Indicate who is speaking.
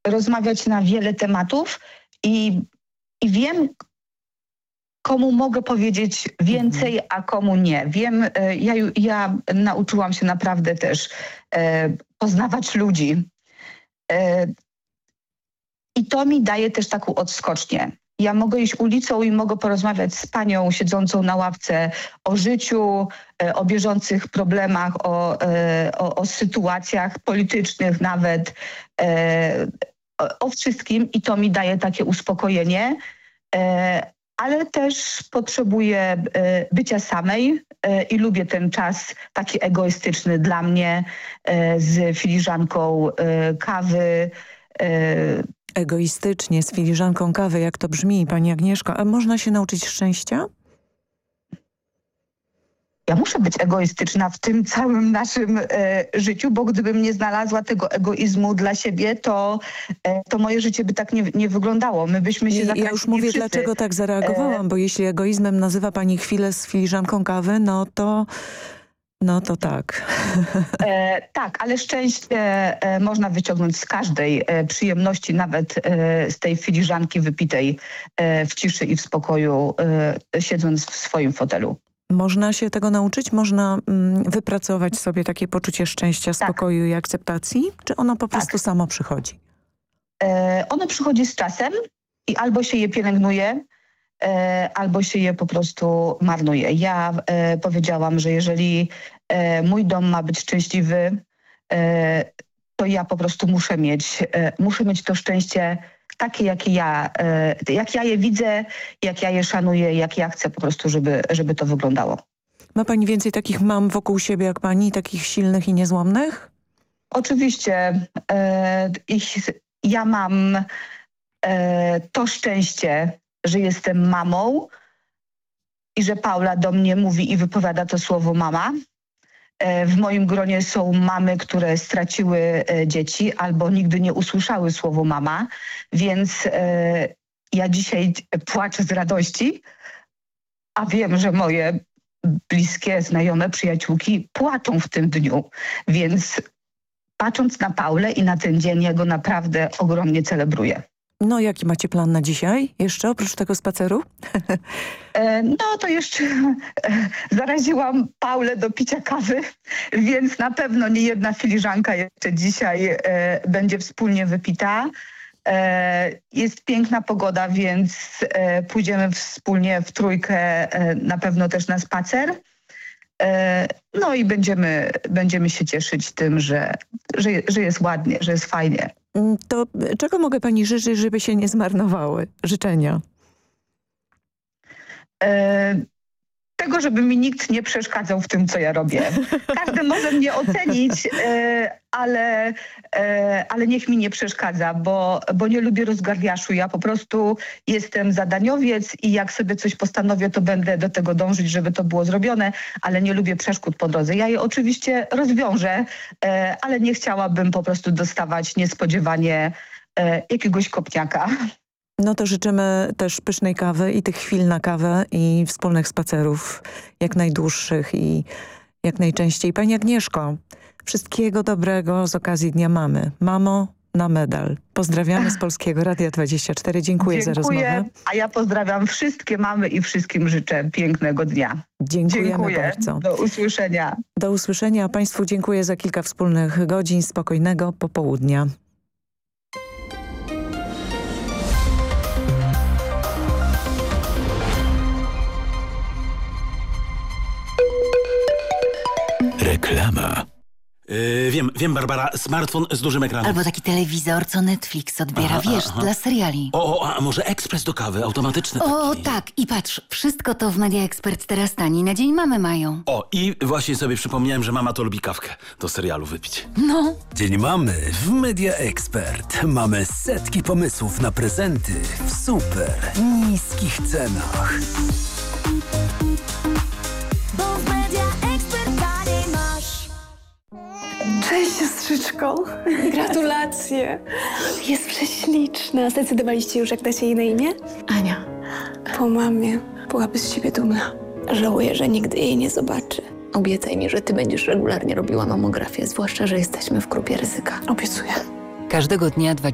Speaker 1: rozmawiać na wiele tematów i wiem, komu mogę powiedzieć więcej, a komu nie. Wiem, ja nauczyłam się naprawdę też poznawać ludzi. I to mi daje też taką odskocznię. Ja mogę iść ulicą i mogę porozmawiać z panią siedzącą na ławce o życiu, o bieżących problemach, o sytuacjach politycznych nawet, o wszystkim i to mi daje takie uspokojenie. Ale też potrzebuję bycia samej i lubię ten czas taki egoistyczny dla mnie z filiżanką kawy.
Speaker 2: Egoistycznie, z filiżanką kawy, jak to brzmi, pani Agnieszko. A można się nauczyć szczęścia?
Speaker 1: Ja muszę być egoistyczna w tym całym naszym życiu, bo gdybym nie znalazła tego egoizmu dla siebie, to moje życie by tak nie wyglądało. My byśmy się
Speaker 2: Ja już mówię,
Speaker 1: wszyscy.
Speaker 2: dlaczego tak zareagowałam, bo jeśli egoizmem nazywa pani chwilę z filiżanką kawy, no to tak.
Speaker 1: Tak, ale szczęście można wyciągnąć z każdej przyjemności, nawet z tej filiżanki wypitej w ciszy i w spokoju, siedząc w swoim fotelu.
Speaker 2: Można się tego nauczyć? Można wypracować sobie takie poczucie szczęścia, spokoju i akceptacji? Czy ono po prostu samo przychodzi?
Speaker 1: Ono przychodzi z czasem i albo się je pielęgnuje, albo się je po prostu marnuje. Ja powiedziałam, że jeżeli mój dom ma być szczęśliwy, to ja po prostu muszę mieć to szczęście takie, jak ja je widzę, jak ja je szanuję, jak ja chcę po prostu, żeby to wyglądało.
Speaker 2: Ma pani więcej takich mam wokół siebie jak pani, takich silnych i niezłomnych?
Speaker 1: Oczywiście. Ja mam to szczęście, że jestem mamą i że Paula do mnie mówi i wypowiada to słowo mama. W moim gronie są mamy, które straciły dzieci albo nigdy nie usłyszały słowo mama, więc ja dzisiaj płaczę z radości, a wiem, że moje bliskie, znajome przyjaciółki płaczą w tym dniu, więc patrząc na Paulę i na ten dzień, ja go naprawdę ogromnie celebruję.
Speaker 2: No, jaki macie plan na dzisiaj? Jeszcze oprócz tego spaceru?
Speaker 1: No to jeszcze zaraziłam Paulę do picia kawy, więc na pewno nie jedna filiżanka jeszcze dzisiaj będzie wspólnie wypita. Jest piękna pogoda, więc pójdziemy wspólnie w trójkę na pewno też na spacer. No i będziemy się cieszyć tym, że jest ładnie, że jest fajnie.
Speaker 2: To czego mogę pani życzyć, żeby się nie zmarnowały życzenia?
Speaker 1: Tego, żeby mi nikt nie przeszkadzał w tym, co ja robię. Każdy może mnie ocenić, ale niech mi nie przeszkadza, bo nie lubię rozgardiaszu. Ja po prostu jestem zadaniowiec i jak sobie coś postanowię, to będę do tego dążyć, żeby to było zrobione, ale nie lubię przeszkód po drodze. Ja je oczywiście rozwiążę, ale nie chciałabym po prostu dostawać niespodziewanie jakiegoś kopniaka.
Speaker 2: No to życzymy też pysznej kawy i tych chwil na kawę i wspólnych spacerów jak najdłuższych i jak najczęściej. Pani Agnieszko, wszystkiego dobrego z okazji Dnia Mamy. Mamo, na medal. Pozdrawiamy z Polskiego Radia 24. Dziękuję za rozmowę.
Speaker 1: A ja pozdrawiam wszystkie mamy i wszystkim życzę pięknego dnia.
Speaker 2: Dziękuję bardzo.
Speaker 1: Do usłyszenia.
Speaker 2: Do usłyszenia. Państwu dziękuję za kilka wspólnych godzin spokojnego popołudnia.
Speaker 3: Reklama. Wiem, Barbara, smartfon z dużym ekranem.
Speaker 4: Albo taki telewizor, co Netflix odbiera, dla seriali.
Speaker 3: A może ekspres do kawy, automatyczny taki.
Speaker 4: Tak, i patrz, wszystko to w Media Expert teraz taniej na Dzień Mamy mają.
Speaker 3: I właśnie sobie przypomniałem, że mama to lubi kawkę do serialu wypić.
Speaker 4: No.
Speaker 5: Dzień Mamy w Media Expert. Mamy setki pomysłów na prezenty w super niskich cenach.
Speaker 6: Cześć siostrzyczko, gratulacje. Jest prześliczna. Zdecydowaliście już, jak dacie jej na imię? Ania. Po mamie byłaby z siebie dumna. Żałuję, że nigdy jej nie zobaczy.
Speaker 7: Obiecaj mi, że ty będziesz regularnie robiła mamografię, zwłaszcza, że jesteśmy w grupie ryzyka.
Speaker 6: Obiecuję.
Speaker 7: Każdego dnia